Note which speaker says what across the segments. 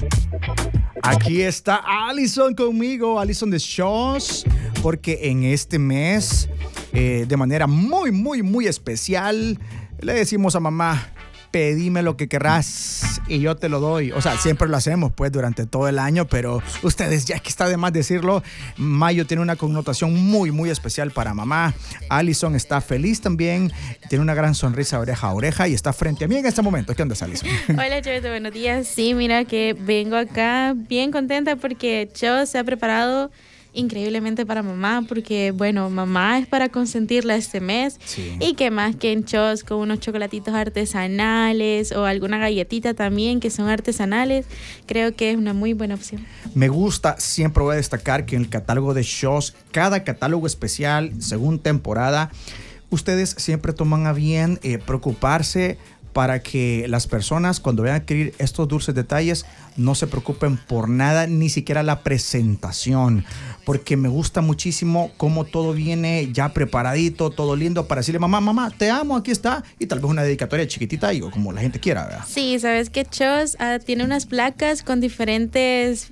Speaker 1: Aquí está Alison conmigo, Alison de Shows, porque en este mes, de manera muy especial, le decimos a mamá: pedime lo que querrás y yo te lo doy. O sea, siempre lo hacemos pues durante todo el año, pero ustedes, ya que está de más decirlo, mayo tiene una connotación muy especial para mamá. Alison está feliz también, tiene una gran sonrisa oreja a oreja y está frente a mí en este momento. ¿Qué onda, Alison?
Speaker 2: Hola, Choito, buenos días. Sí, mira que vengo acá bien contenta porque Cho se ha preparado increíblemente para mamá, porque bueno, mamá es para consentirla este mes.
Speaker 1: Sí.
Speaker 2: Y que más que en Chos con unos chocolatitos artesanales o alguna galletita también que son artesanales, creo que es una muy buena opción.
Speaker 1: Me gusta, siempre voy a destacar que en el catálogo de Shows, cada catálogo especial según temporada, ustedes siempre toman a bien preocuparse para que las personas, cuando vayan a adquirir estos dulces detalles, no se preocupen por nada, ni siquiera la presentación, porque me gusta muchísimo cómo todo viene ya preparadito, todo lindo, para decirle: mamá, te amo, aquí está, y tal vez una dedicatoria chiquitita, o como la gente quiera, ¿verdad?
Speaker 2: Sí, sabes que Chos tiene unas placas con diferentes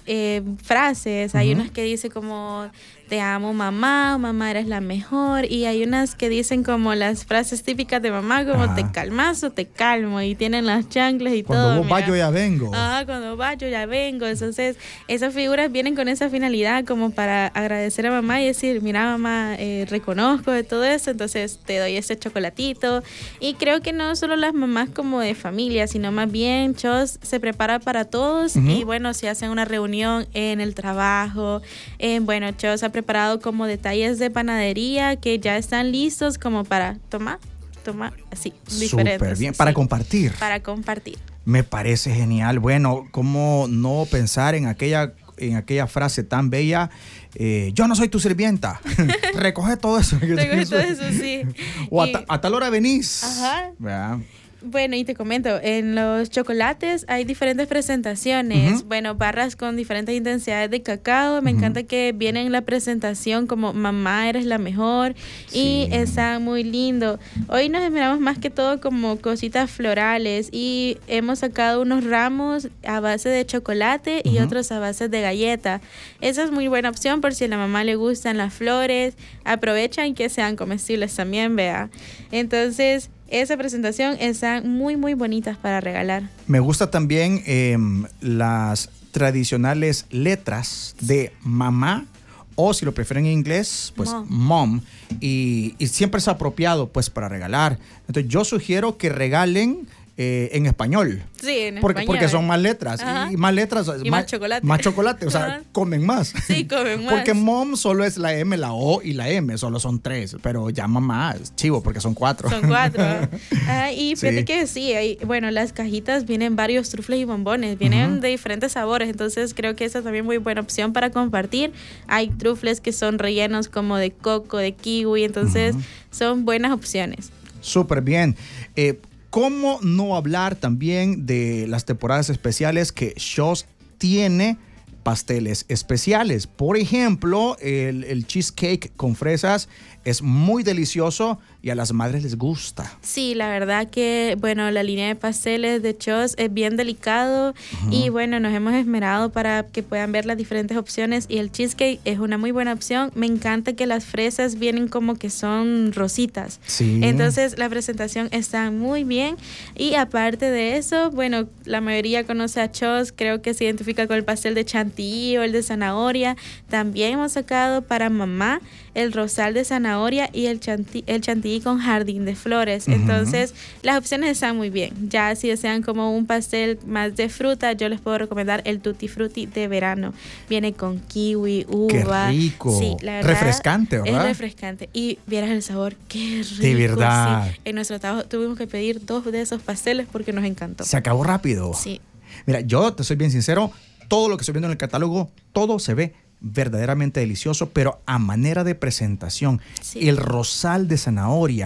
Speaker 2: frases. Hay unas que dice como: te amo mamá, mamá eres la mejor, y hay unas que dicen como las frases típicas de mamá, como te calmas o te calmo, y tienen las chanclas y
Speaker 1: cuando
Speaker 2: todo.
Speaker 1: Cuando vos vas yo ya vengo.
Speaker 2: Cuando vas yo ya vengo. Entonces esas figuras vienen con esa finalidad como para agradecer a mamá y decir: mira mamá, reconozco de todo eso, entonces te doy ese chocolatito. Y creo que no solo las mamás como de familia, sino más bien Chos se prepara para todos. Y bueno, se hace una reunión en el trabajo, bueno, Chos ha preparado como detalles de panadería que ya están listos como para tomar así, diferentes.
Speaker 1: Súper bien, para compartir.
Speaker 2: Para compartir.
Speaker 1: Me parece genial. Bueno, ¿cómo no pensar en aquella frase tan bella? Yo no soy tu sirvienta. Recoge todo eso.
Speaker 2: Recoge todo eso, sí.
Speaker 1: O a tal hora venís.
Speaker 2: Ajá.
Speaker 1: ¿verdad?
Speaker 2: Bueno, y te comento, en los chocolates hay diferentes presentaciones. Bueno, barras con diferentes intensidades de cacao. Me encanta que viene en la presentación como: mamá, eres la mejor. Sí. Y está muy lindo. Hoy nos esmeramos más que todo como cositas florales y hemos sacado unos ramos a base de chocolate y otros a base de galleta. Esa es muy buena opción por si a la mamá le gustan las flores. Aprovechan que sean comestibles también, vea. Entonces, esa presentación están muy bonitas para regalar.
Speaker 1: Me gusta también las tradicionales letras de mamá, o si lo prefieren en inglés, pues mom. Y siempre es apropiado pues para regalar. Entonces yo sugiero que regalen en español.
Speaker 2: Sí, en
Speaker 1: español. Porque son más letras. Y más letras.
Speaker 2: Y más chocolate.
Speaker 1: Más chocolate. O sea, comen más.
Speaker 2: Sí, comen más.
Speaker 1: Porque mom solo es la M, la O y la M. Solo son 3. Pero ya mamá es chivo porque son 4.
Speaker 2: Son 4. Y fíjate que sí, bueno, las cajitas vienen varios trufles y bombones. Vienen de diferentes sabores. Entonces creo que esa es también muy buena opción para compartir. Hay trufles que son rellenos como de coco, de kiwi. Entonces son buenas opciones.
Speaker 1: Súper bien. ¿Cómo no hablar también de las temporadas especiales que Shows tiene pasteles especiales? Por ejemplo, el cheesecake con fresas es muy delicioso y a las madres les gusta.
Speaker 2: Sí, la verdad que, bueno, la línea de pasteles de Chos es bien delicado y bueno, nos hemos esmerado para que puedan ver las diferentes opciones y el cheesecake es una muy buena opción. Me encanta que las fresas vienen como que son rositas.
Speaker 1: Sí.
Speaker 2: Entonces la presentación está muy bien y aparte de eso, bueno, la mayoría conoce a Chos, creo que se identifica con el pastel de chantilly o el de zanahoria. También hemos sacado para mamá el rosal de zanahoria y el chantilly con jardín de flores. Entonces, las opciones están muy bien. Ya si desean como un pastel más de fruta, yo les puedo recomendar el Tutti Frutti de verano. Viene con kiwi, uva.
Speaker 1: ¡Qué rico!
Speaker 2: Sí, la verdad,
Speaker 1: refrescante, ¿verdad?
Speaker 2: Es refrescante. Y vieras el sabor, qué rico.
Speaker 1: De verdad.
Speaker 2: Sí. En nuestro trabajo tuvimos que pedir 2 de esos pasteles porque nos encantó.
Speaker 1: Se acabó rápido.
Speaker 2: Sí.
Speaker 1: Mira, yo te soy bien sincero, todo lo que estoy viendo en el catálogo, todo se ve verdaderamente delicioso, pero a manera de presentación. Sí. El rosal de zanahoria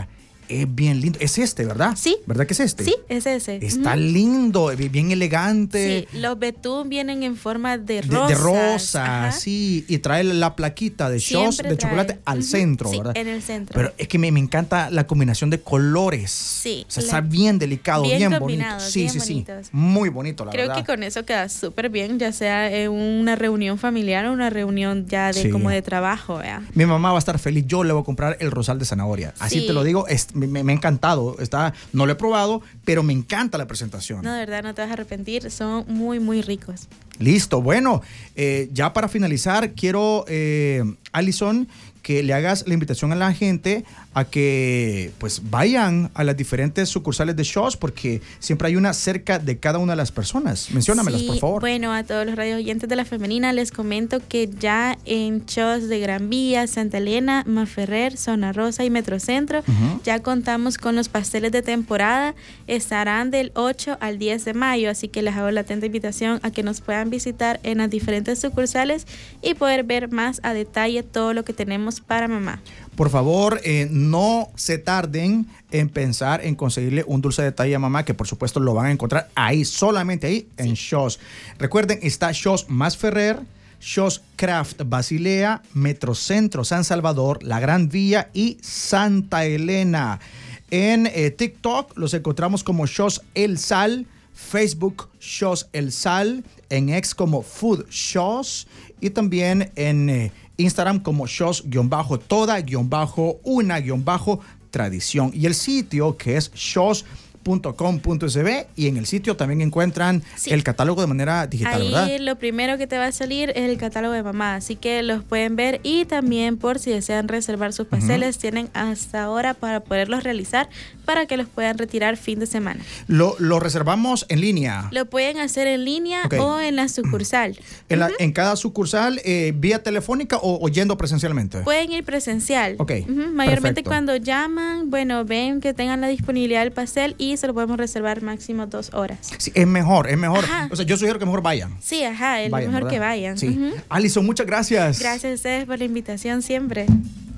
Speaker 1: es bien lindo. Es este, ¿verdad?
Speaker 2: Sí.
Speaker 1: ¿Verdad que es este?
Speaker 2: Sí, es ese.
Speaker 1: Está lindo, bien elegante.
Speaker 2: Sí, los betún vienen en forma de rosas.
Speaker 1: De rosa, sí. Y trae la plaquita de Shoss de chocolate al centro,
Speaker 2: sí,
Speaker 1: ¿verdad?
Speaker 2: en el centro.
Speaker 1: Pero es que me encanta la combinación de colores.
Speaker 2: Sí.
Speaker 1: O sea, está bien delicado, bien bonito. Sí,
Speaker 2: bien
Speaker 1: sí,
Speaker 2: bonitos.
Speaker 1: sí. Muy bonito, la verdad.
Speaker 2: Creo que con eso queda súper bien, ya sea en una reunión familiar o una reunión ya de como de trabajo, ¿vea?
Speaker 1: Mi mamá va a estar feliz. Yo le voy a comprar el rosal de zanahoria. Así te lo digo, me ha encantado. No lo he probado, pero me encanta la presentación.
Speaker 2: No, de verdad, no te vas a arrepentir. Son muy, muy ricos.
Speaker 1: Listo. Bueno, ya para finalizar, quiero, Alison, que le hagas la invitación a la gente a que pues vayan a las diferentes sucursales de Shoss, porque siempre hay una cerca de cada una de las personas. Menciónamelas, por favor.
Speaker 2: Bueno, a todos los radio oyentes de La Femenina les comento que ya en Shoss de Gran Vía, Santa Elena, Maferrer, Zona Rosa y Metrocentro, ya contamos con los pasteles de temporada. Estarán del 8 al 10 de mayo, así que les hago la atenta invitación a que nos puedan visitar en las diferentes sucursales y poder ver más a detalle todo lo que tenemos para mamá.
Speaker 1: Por favor, no se tarden en pensar en conseguirle un dulce detalle a mamá, que por supuesto lo van a encontrar ahí, solamente ahí en Shoss. Recuerden, está Shoss Masferrer, Shoss Craft Basilea, Metrocentro San Salvador, La Gran Vía y Santa Elena. En TikTok los encontramos como Shoss El Sal, Facebook Shoss El Sal, en X como Food Shoss y también en Instagram como Shoss-toda-una-tradición. Y el sitio que es shoss.com.sb, y en el sitio también encuentran el catálogo de manera digital,
Speaker 2: ahí,
Speaker 1: ¿verdad?
Speaker 2: Lo primero que te va a salir es el catálogo de mamá, así que los pueden ver, y también por si desean reservar sus pasteles, tienen hasta ahora para poderlos realizar, para que los puedan retirar fin de semana.
Speaker 1: Lo reservamos en línea.
Speaker 2: Lo pueden hacer en línea o en la sucursal.
Speaker 1: En cada sucursal, vía telefónica o yendo presencialmente.
Speaker 2: Pueden ir presencial.
Speaker 1: perfecto.
Speaker 2: Mayormente cuando llaman, bueno, ven que tengan la disponibilidad del pastel y se lo podemos reservar máximo 2 horas.
Speaker 1: Sí, es mejor. O sea, yo sugiero que mejor vayan.
Speaker 2: Sí, es mejor, ¿verdad? Que vayan.
Speaker 1: Sí. Alison, muchas gracias.
Speaker 2: Gracias a ustedes por la invitación siempre.